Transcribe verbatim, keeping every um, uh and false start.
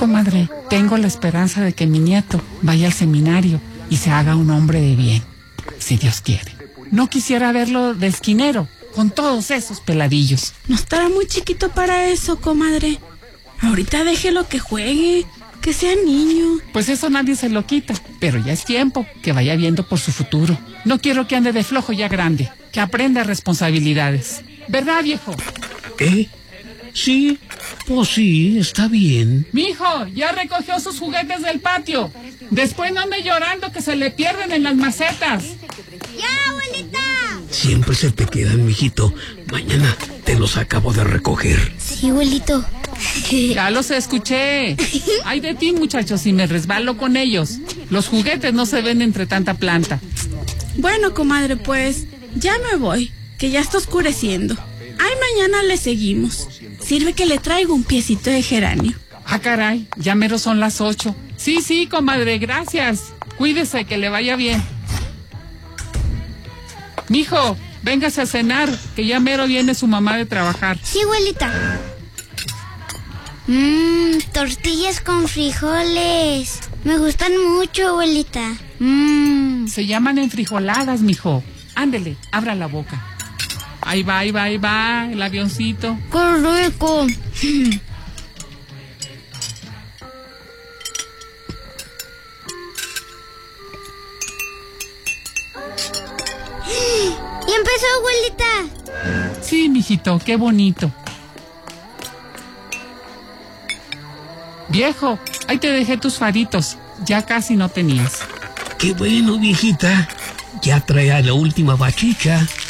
comadre. Tengo la esperanza de que mi nieto vaya al seminario y se haga un hombre de bien, si Dios quiere. No quisiera verlo de esquinero, con todos esos peladillos. No estará muy chiquito para eso, comadre. Ahorita déjelo que juegue, que sea niño. Pues eso nadie se lo quita, pero ya es tiempo que vaya viendo por su futuro. No quiero que ande de flojo ya grande, que aprenda responsabilidades. ¿Verdad, viejo? ¿Eh? Sí, pues sí, está bien. Mijo, ya recogió sus juguetes del patio. Después no ande llorando que se le pierden en las macetas. ¡Ya, abuelita! Siempre se te quedan, mijito. Mañana te los acabo de recoger. Sí, abuelito. Ya los escuché. Ay de ti, muchachos, si me resbalo con ellos. Los juguetes no se ven entre tanta planta. Bueno, comadre, pues ya me voy, que ya está oscureciendo. Ay, mañana le seguimos. Sirve que le traigo un piecito de geranio. Ah, caray, ya mero son las ocho. Sí, sí, comadre, gracias. Cuídese, que le vaya bien. Mijo, véngase a cenar, que ya mero viene su mamá de trabajar. Sí, abuelita. Mmm, tortillas con frijoles. Me gustan mucho, abuelita. Mmm. Se llaman enfrijoladas, mijo. Ándele, abra la boca. Ahí va, ahí va, ahí va, el avioncito. ¡Qué rico! ¿Ya empezó, abuelita? Sí, mijito, qué bonito. Viejo, ahí te dejé tus faritos. Ya casi no tenías. Qué bueno, viejita. Ya trae a la última bachicha.